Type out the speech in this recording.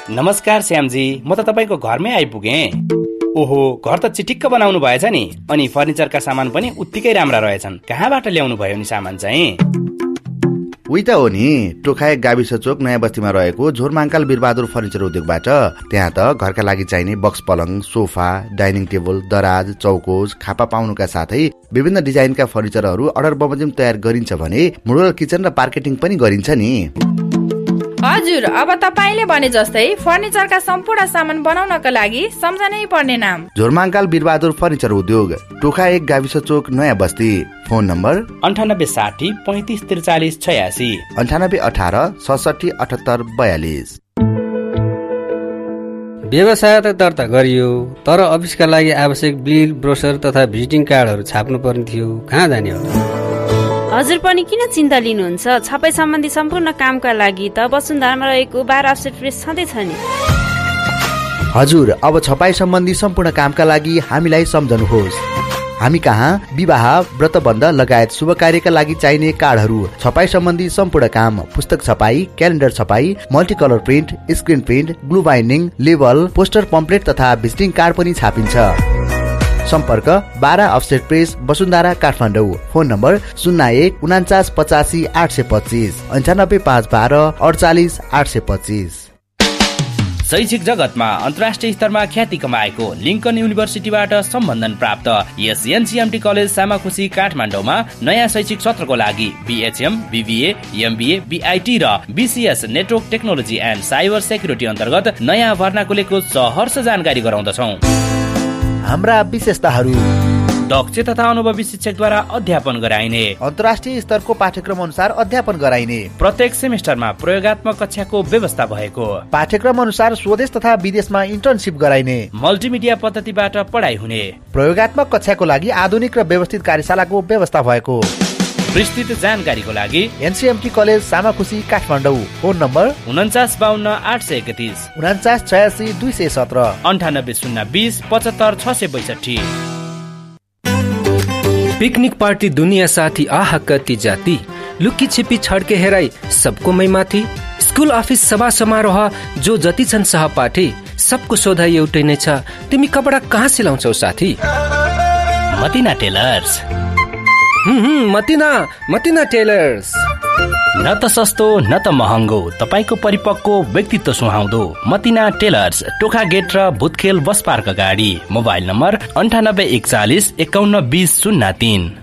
नमस्कार श्यामजी, म त तपाईको घरमै आइपुगेँ। ओहो, घर त चिटिक्क बनाउनु भएछ नि। अनि फर्निचरका सामान पनि उत्तिकै राम्रा रहेछन्। कहाँबाट ल्याउनु भयो नि सामान चाहिँ? उही त हो नि, टोखाए गाविस चोक नयाँ बस्तीमा रहेको झोरमाङ्काल वीरबहादुर फर्निचर उद्योगबाट। त्यहाँ त घरका लागि चाहिने बक्स पलङ, सोफा, डाइनिङ टेबल, दराज, चौकोज, खापा पाउनुका साथै विभिन्न डिजाइनका फर्निचरहरू अर्डर बमोजिम तयार गरिन्छ भने मोडुलर किचन र मार्केटिङ पनि गरिन्छ नि। हजुर, अब तपाईले भने जस्तै फर्निचरका सम्पूर्ण सामान बनाउनका लागि सम्झनै पर्ने नाम झोरमाङ्काल वीरबहादुर फर्निचर उद्योग, टोखा 1 गाविस चोक नयाँ बस्ती। Phone number 9860 35 43 86 9818 67 78 42। व्यवसाय त दर्ता गरियो, तर अफिसका लागि आवश्यक बिल, ब्रोसर तथा भिजिटिङ कार्डहरू छाप्नु पर्ने थियो। कहाँ जाने हो? हजुर पनि किन चिन्ता लिनुहुन्छ? छपाई सम्बन्धी सम्पूर्ण कामका लागि त वसुन्धरामा रहेको 12 अफसेट प्रेस छँदैछ नि। हजुर, अब छपाई सम्बन्धी सम्पूर्ण कामका लागि हामीलाई सम्झनुहोस्। हामी कहाँ विवाह, व्रतबन्ध लगायत शुभ कार्यका लागि चाहिने कार्डहरू, छपाई सम्बन्धी सम्पूर्ण काम, पुस्तक छपाई, क्यालेन्डर छपाई, मल्टिकलर print, screen print, glue binding, label, poster pamphlet तथा भिजिटिङ कार्ड पनि छापिन्छ। सम्पर्क 12 offset press, Vasundhara, Kathmandu. Phone number 01 49 85 825 95 512 48 825। शैक्षिक जगतमा अन्तर्राष्ट्रिय स्तरमा ख्याति कमाएको लिङ्कन युनिभर्सिटीबाट सम्बन्धन प्राप्त यस एनसीएमटी कलेज सामाखुसी काठमाडौँमा नयाँ शैक्षिक सत्रको लागि बीएचएम, बीबीए, एमबीए, बीआईटी र BCS network technology and cyber security अन्तर्गत नयाँ भर्ना खुलेको सहर्ष जानकारी गराउँदछौँ। हाम्रा विशेषताहरू: दक्ष तथा अनुभवी शिक्षकद्वारा अध्यापन गराइने, अन्तर्राष्ट्रिय स्तरको पाठ्यक्रम अनुसार अध्यापन गराइने, प्रत्येक सेमेस्टरमा प्रयोगात्मक कक्षाको व्यवस्था भएको, पाठ्यक्रम अनुसार स्वदेश तथा विदेशमा इन्टर्नशिप गराइने, मल्टिमिडिया पद्धतिबाट पढाइ हुने, प्रयोगात्मक कक्षाको लागि आधुनिक र व्यवस्थित कार्यशालाको व्यवस्था भएको। विस्तृत जानकारीको लागि एनसीएमटी college सामाखुसी Kathmandu. Phone number 49 52 831 49 86 217 98 020 75 662। Picnic party दुनिया साथी आहा कति जाति, लुकी छिपी छड्के हेराई सबको मै माथि, स्कुल अफिस सभा समारोह जो जति छन् सहपाठी, सबको सोधाइ एउटै नै छ, तिमी कपडा कहाँ सिलाउँछौ साथी? मतिना टेलर्स। मतिना टेलर्स। न त सस्तो न त महँगो, तपाईको परिपक्व व्यक्तित्व सुहाउँदो मतिना टेलर्स, टोखा गेट र भूतखेल बस पार्क अगाडि। Mobile number 98 41 51 20 03।